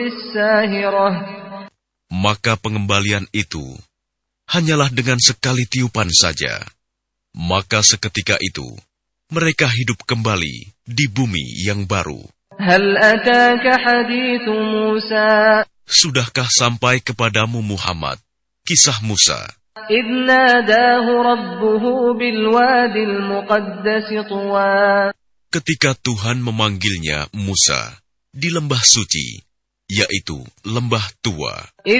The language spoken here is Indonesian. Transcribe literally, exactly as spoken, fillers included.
الساهرة. Maka pengembalian itu hanyalah dengan sekali tiupan saja. Maka seketika itu mereka hidup kembali di bumi yang baru. هل أتاك حديث موسى Sudahkah sampai kepadamu Muhammad kisah Musa إذ ناداه ربه بالواد المقدس طوى. ketika Tuhan memanggilnya Musa di lembah suci, yaitu lembah tua.